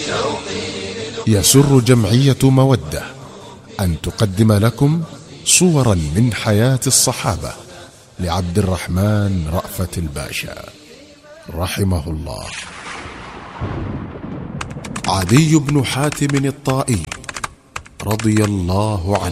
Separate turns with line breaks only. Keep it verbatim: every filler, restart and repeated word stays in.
يسر جمعية مودة أن تقدم لكم صورا من حياة الصحابة لعبد الرحمن رأفت الباشا رحمه الله. عدي بن حاتم الطائي رضي الله عنه